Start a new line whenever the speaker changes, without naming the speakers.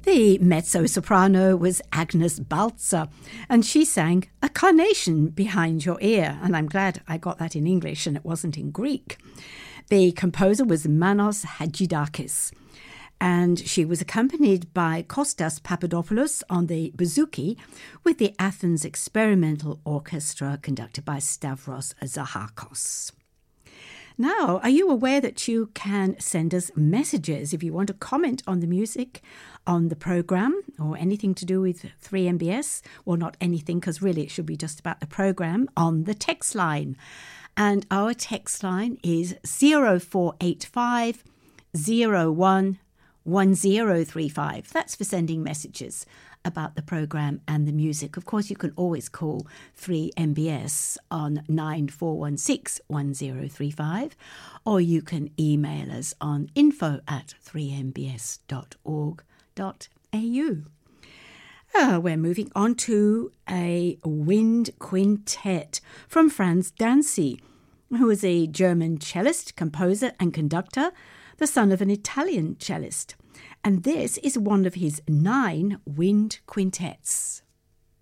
The mezzo-soprano was Agnes Balzer, and she sang A Carnation Behind Your Ear, and I'm glad I got that in English and it wasn't in Greek. The composer was Manos Hadjidakis, and she was accompanied by Kostas Papadopoulos on the bouzouki with the Athens Experimental Orchestra conducted by Stavros Zahakos. Now, are you aware that you can send us messages if you want to comment on the music on the programme or anything to do with 3MBS? Well, not anything, because really it should be just about the programme on the text line. And our text line is 0485 01 1035. That's for sending messages about the programme and the music. Of course, you can always call 3MBS on 9416 1035, or you can email us on info@3mbs.org.au. We're moving on to a wind quintet from Franz Dancy, who is a German cellist, composer and conductor, the son of an Italian cellist. And this is one of his 9 wind quintets.